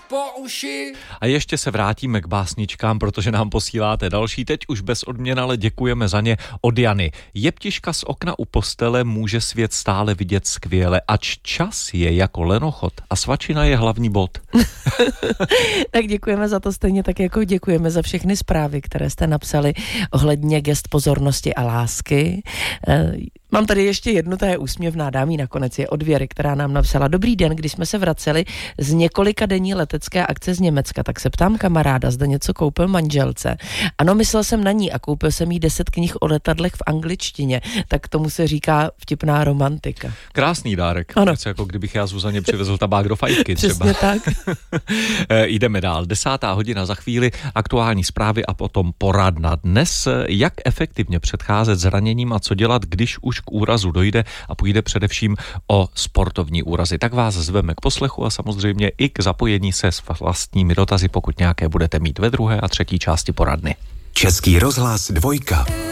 po uši. A ještě se vrátíme k básničkám, protože nám posíláte další, teď už bez odměn, ale děkujeme za ně, od Jany. Jeptiška z okna u postele může svět stále vidět skvěle, ač čas je jako lenochod a svačina je hlavní bod. Tak děkujeme za to stejně, tak jako děkujeme za všechny zprávy, které jste napsali ohledně gest pozornosti a lásky. Mám tady ještě jednu, ta je úsměvná, dám jí nakonec, je od Věry, která nám napsala: Dobrý den, když jsme se vraceli z několika denní letecké akce z Německa, tak se ptám kamaráda, zda něco koupil manželce. Ano, myslel jsem na ní a koupil jsem jí 10 knih o letadlech v angličtině, tak tomu se říká vtipná romantika. Krásný dárek, ano. Jako kdybych já Zuzaně přivezl tabák do fajky třeba. Přesně tak. Jdeme dál, 10:00 za chvíli, aktuální zprávy a potom poradna. Dnes, jak efektivně předcházet zraněním a co dělat, když už k úrazu dojde, a půjde především o sportovní úrazy. Tak vás zveme k poslechu a samozřejmě i k zapojení se s vlastními dotazy, pokud nějaké budete mít ve druhé a třetí části poradny. Český rozhlas 2.